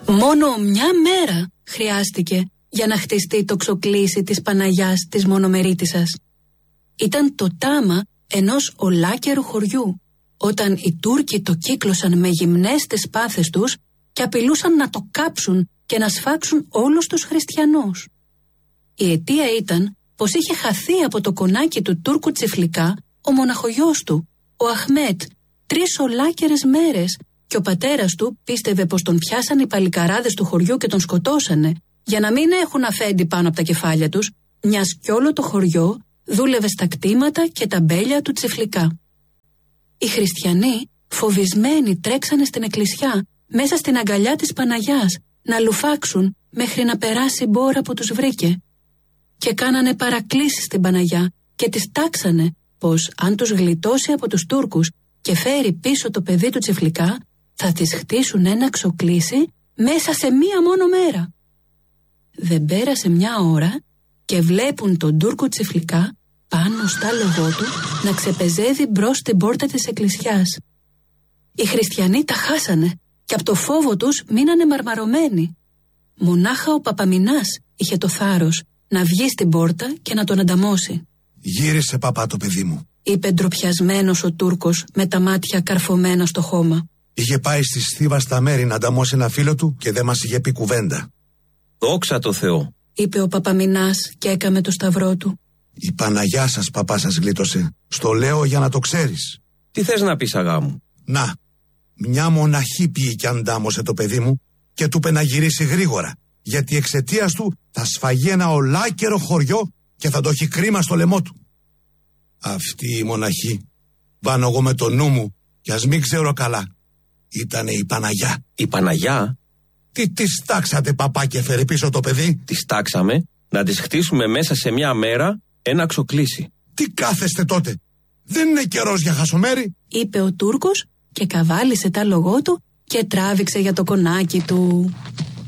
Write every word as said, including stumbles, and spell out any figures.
Μόνο μια μέρα χρειάστηκε για να χτιστεί το ξοκλήσι της Παναγιάς της Μονομερίτισσας. Ήταν το τάμα ενός ολάκερου χωριού, όταν οι Τούρκοι το κύκλωσαν με γυμνές τις πάθες τους και απειλούσαν να το κάψουν και να σφάξουν όλους τους χριστιανούς. Η αιτία ήταν πως είχε χαθεί από το κονάκι του Τούρκου Τσιφλικά ο μοναχογιός του, ο Αχμέτ, τρεις ολάκερες μέρες, και ο πατέρας του πίστευε πως τον πιάσαν οι παλικαράδες του χωριού και τον σκοτώσανε, για να μην έχουν αφέντη πάνω από τα κεφάλια τους, μιας κι όλο το χωριό δούλευε στα κτήματα και τα μπέλια του Τσιφλικά. Οι χριστιανοί, φοβισμένοι, τρέξανε στην εκκλησιά, μέσα στην αγκαλιά της Παναγιάς, να λουφάξουν μέχρι να περάσει η μπόρα που τους βρήκε. Και κάνανε παρακλήσεις στην Παναγιά και της τάξανε πως αν τους γλιτώσει από τους Τούρκους και φέρει πίσω το παιδί του Τσιφλικά, θα της χτίσουν ένα ξοκλήσι μέσα σε μία μόνο μέρα. Δεν πέρασε μια ώρα και βλέπουν τον Τούρκο Τσιφλικά πάνω στα λογό του να ξεπεζεύει μπρος στην πόρτα της εκκλησιάς. Οι χριστιανοί τα χάσανε και από το φόβο τους μείνανε μαρμαρωμένοι. Μονάχα ο Παπαμινάς είχε το θάρρος να βγει στην πόρτα και να τον ανταμώσει. «Γύρισε, παπά, το παιδί μου», είπε ντροπιασμένος ο Τούρκος με τα μάτια καρφωμένα στο χώμα. «Είχε πάει στη Στίβα στα μέρη να ανταμώσει ένα φίλο του και δεν μας είχε πει κουβέντα». «Δόξα τω Θεώ», είπε ο Παπαμινάς και έκαμε το σταυρό του. «Η Παναγιά σας, παπά, σας γλίτωσε. Στο λέω για να το ξέρεις». «Τι θες να πεις, αγά μου?» «Να, μια μοναχή πήγε και αντάμωσε το παιδί μου και του είπε να γυρίσει γρήγορα, γιατί εξαιτίας του θα σφαγεί ένα ολάκερο χωριό και θα το έχει κρίμα στο λαιμό του. Αυτή η μοναχή, βάνω εγώ με το νου μου κι ας μην ξέρω καλά, ήτανε η Παναγιά». «Η Παναγιά?» «Τι της τάξατε, παπά, και φέρει πίσω το παιδί?» «Της τάξαμε να της χτίσουμε μέσα σε μια μέρα ένα ξοκλήσι». «Τι κάθεστε τότε, δεν είναι καιρός για χασομέρι?» είπε ο Τούρκος και καβάλισε τα λογό του και τράβηξε για το κονάκι του.